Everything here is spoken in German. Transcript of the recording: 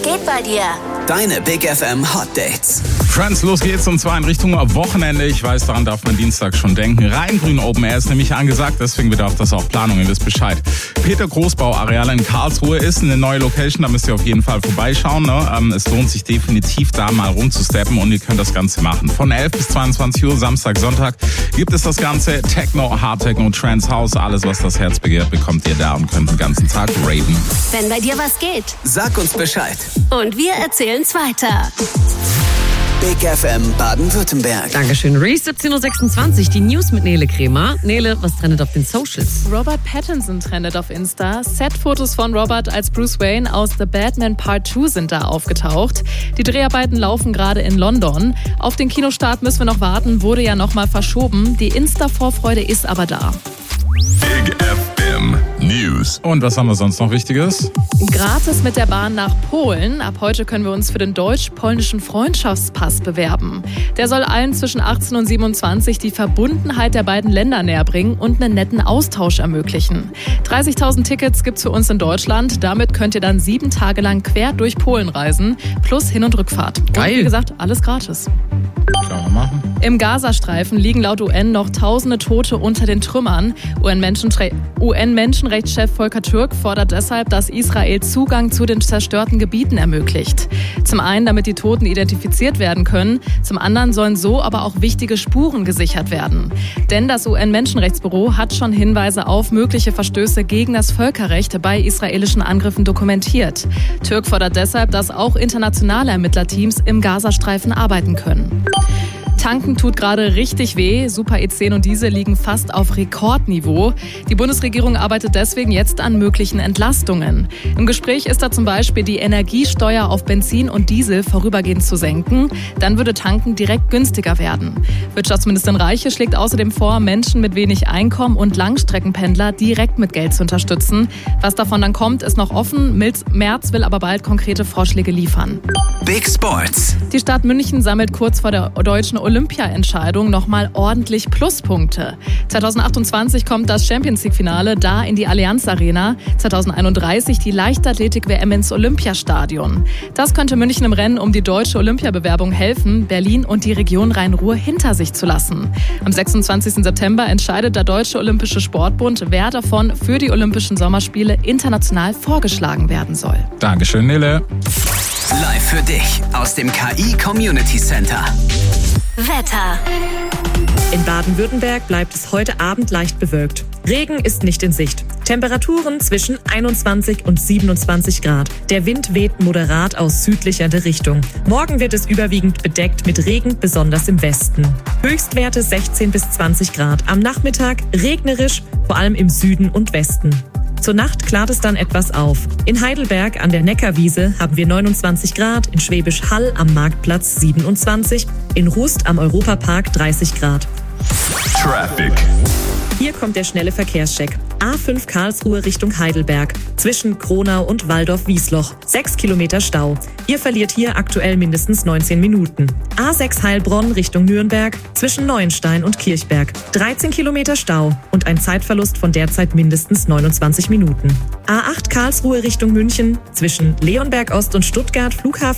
geht bei dir? Deine Big FM Hot Dates. Friends, los geht's und zwar in Richtung Wochenende. Ich weiß, daran darf man Dienstag schon denken. Rhein-Grün Open Air ist nämlich angesagt, deswegen bedarf das auch Planung, ihr wisst Bescheid. Peter Großbau Areal in Karlsruhe ist eine neue Location, da müsst ihr auf jeden Fall vorbeischauen. Ne? Es lohnt sich definitiv da mal rumzusteppen und ihr könnt das Ganze machen. Von 11 bis 22 Uhr, Samstag, Sonntag gibt es das Ganze. Techno, Hard Techno, Trance House, alles was das Herz begehrt, bekommt ihr da und könnt den ganzen Tag raven. Wenn bei dir was geht. Sag uns Bescheid. Und wir erzählen's weiter. Big FM Baden-Württemberg. Dankeschön, Reese. 17.26 Uhr, die News mit Nele Kremer. Nele, was trendet auf den Socials? Robert Pattinson trendet auf Insta. Setfotos von Robert als Bruce Wayne aus The Batman Part 2 sind da aufgetaucht. Die Dreharbeiten laufen gerade in London. Auf den Kinostart müssen wir noch warten, wurde ja nochmal verschoben. Die Insta-Vorfreude ist aber da. Big FM News. Und was haben wir sonst noch Wichtiges? Gratis mit der Bahn nach Polen. Ab heute können wir uns für den deutsch-polnischen Freundschaftspass bewerben. Der soll allen zwischen 18 und 27 die Verbundenheit der beiden Länder näher bringen und einen netten Austausch ermöglichen. 30.000 Tickets gibt's für uns in Deutschland. Damit könnt ihr dann 7 Tage lang quer durch Polen reisen, plus Hin- und Rückfahrt. Geil. Und wie gesagt, alles gratis. Können wir machen. Im Gazastreifen liegen laut UN noch tausende Tote unter den Trümmern. UN-Menschenrechtschef Volker Türk fordert deshalb, dass Israel Zugang zu den zerstörten Gebieten ermöglicht. Zum einen, damit die Toten identifiziert werden können, zum anderen sollen so aber auch wichtige Spuren gesichert werden. Denn das UN-Menschenrechtsbüro hat schon Hinweise auf mögliche Verstöße gegen das Völkerrecht bei israelischen Angriffen dokumentiert. Türk fordert deshalb, dass auch internationale Ermittlerteams im Gazastreifen arbeiten können. Tanken tut gerade richtig weh. Super E10 und Diesel liegen fast auf Rekordniveau. Die Bundesregierung arbeitet deswegen jetzt an möglichen Entlastungen. Im Gespräch ist da zum Beispiel die Energiesteuer auf Benzin und Diesel vorübergehend zu senken. Dann würde Tanken direkt günstiger werden. Wirtschaftsministerin Reiche schlägt außerdem vor, Menschen mit wenig Einkommen und Langstreckenpendler direkt mit Geld zu unterstützen. Was davon dann kommt, ist noch offen. Merz will aber bald konkrete Vorschläge liefern. Big Sports. Die Stadt München sammelt kurz vor der deutschen Olympia-Entscheidung nochmal ordentlich Pluspunkte. 2028 kommt das Champions-League-Finale da in die Allianz Arena. 2031 die Leichtathletik-WM ins Olympiastadion. Das könnte München im Rennen um die deutsche Olympiabewerbung helfen, Berlin und die Region Rhein-Ruhr hinter sich zu lassen. Am 26. September entscheidet der Deutsche Olympische Sportbund, wer davon für die Olympischen Sommerspiele international vorgeschlagen werden soll. Dankeschön, Nele. Live für dich aus dem KI Community Center. Wetter. In Baden-Württemberg bleibt es heute Abend leicht bewölkt. Regen ist nicht in Sicht. Temperaturen zwischen 21 und 27 Grad. Der Wind weht moderat aus südlicher Richtung. Morgen wird es überwiegend bedeckt mit Regen, besonders im Westen. Höchstwerte 16 bis 20 Grad. Am Nachmittag regnerisch, vor allem im Süden und Westen. Zur Nacht klart es dann etwas auf. In Heidelberg an der Neckarwiese haben wir 29 Grad, in Schwäbisch Hall am Marktplatz 27, in Rust am Europapark 30 Grad. Traffic. Hier kommt der schnelle Verkehrscheck. A5 Karlsruhe Richtung Heidelberg. Zwischen Kronau und Waldorf-Wiesloch. 6 Kilometer Stau. Ihr verliert hier aktuell mindestens 19 Minuten. A6 Heilbronn Richtung Nürnberg. Zwischen Neuenstein und Kirchberg. 13 Kilometer Stau und ein Zeitverlust von derzeit mindestens 29 Minuten. A8 Karlsruhe Richtung München. Zwischen Leonberg Ost und Stuttgart Flughafen.